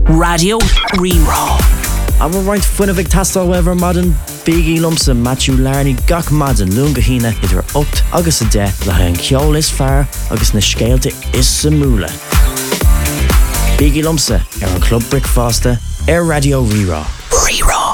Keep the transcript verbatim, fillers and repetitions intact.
Radio Rerá. A bhar roiint fuinna bheith tastal wever madan Biggie Lumsa Matthew Larney gach madan lunga hína idir ocht agus a de le an ceol is fear agus na scéalte is sa múla. Biggie Lumsa ar an Club Brickfaster ar Radio Rerá. Rerá.